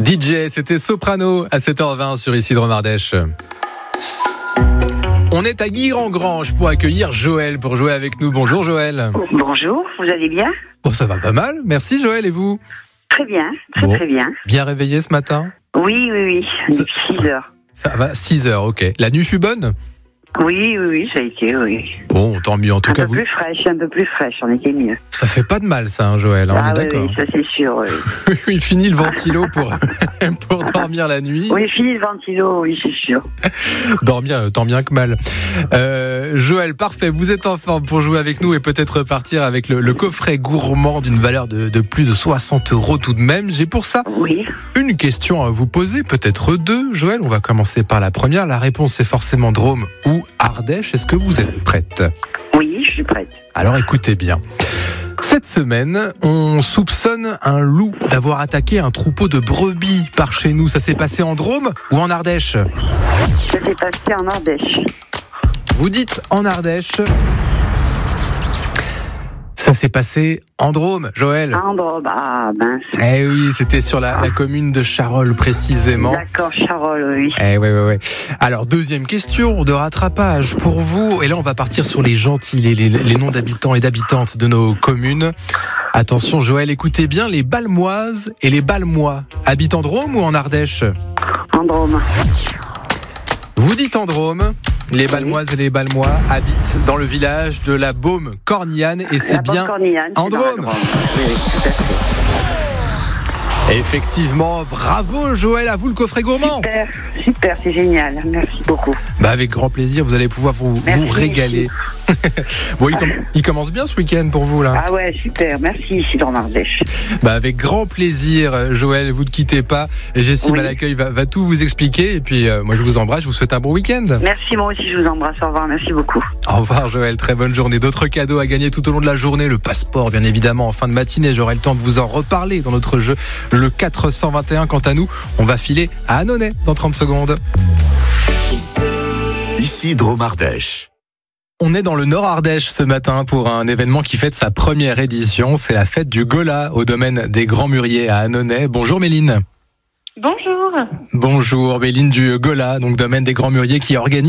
DJ, c'était Soprano à 7h20 sur Ici Drôme-Ardèche. On est à Guire-en-Grange pour accueillir Joël pour jouer avec nous. Bonjour Joël. Bonjour, vous allez bien ? Bon, ça va pas mal. Merci Joël, et vous ? Très bien, très bien. Bien réveillé ce matin ? Oui, depuis 6 heures. Ça va, 6 heures, ok. La nuit fut bonne ? Oui, ça a été, oui. Bon, tant mieux. En tout cas, un peu plus fraîche, on était mieux. Ça fait pas de mal ça, hein, Joël, on est d'accord. Oui, ça c'est sûr, oui. Oui, fini le ventilo pour dormir la nuit. Oui, fini le ventilo, oui, c'est sûr. Dormir tant bien que mal. Joël, parfait, vous êtes en forme pour jouer avec nous et peut-être repartir avec le coffret gourmand d'une valeur de plus de 60 € tout de même. J'ai pour ça une question à vous poser, peut-être deux. Joël, on va commencer par la première. La réponse est forcément Drôme ou Ardèche. Est-ce que vous êtes prête ? Oui, je suis prête. Alors écoutez bien. Cette semaine, on soupçonne un loup d'avoir attaqué un troupeau de brebis par chez nous. Ça s'est passé en Drôme ou en Ardèche ? Ça s'est passé en Ardèche. Vous dites en Ardèche. Ça s'est passé en Drôme, Joël. En Drôme, mince. Eh oui, c'était sur la commune de Charolles précisément. D'accord, Charolles, oui. Eh ouais. Alors, deuxième question de rattrapage pour vous. Et là, on va partir sur les gentils, les noms d'habitants et d'habitantes de nos communes. Attention, Joël, écoutez bien, les Balmoises et les Balmois. Habitent en Drôme ou en Ardèche ? En Drôme. Vous dites en Drôme. Les Balmoises et les Balmois habitent dans le village de la Baume-Cornillane et c'est bien en Drôme. Oui, tout à fait. Effectivement, bravo Joël, à vous le coffret gourmand. Super, c'est génial, merci beaucoup. Avec grand plaisir, vous allez pouvoir vous régaler. Bon, il commence bien ce week-end pour vous là. Ah ouais, super, merci ici dans l'Ardèche. Avec grand plaisir, Joël, vous ne quittez pas. Jessie à l'accueil va tout vous expliquer. Et puis moi je vous embrasse, je vous souhaite un bon week-end. Merci, moi aussi je vous embrasse, au revoir, merci beaucoup. Au revoir Joël, très bonne journée. D'autres cadeaux à gagner tout au long de la journée, le passeport bien évidemment en fin de matinée. J'aurai le temps de vous en reparler dans notre jeu, le 421. Quant à nous, on va filer à Annonay dans 30 secondes. Ici Drôme-Ardèche. On est dans le Nord Ardèche ce matin pour un événement qui fête sa première édition. C'est la fête du Gola au domaine des Grands Mûriers à Annonay. Bonjour Méline. Bonjour. Bonjour Méline du Gola, donc domaine des Grands Mûriers qui organise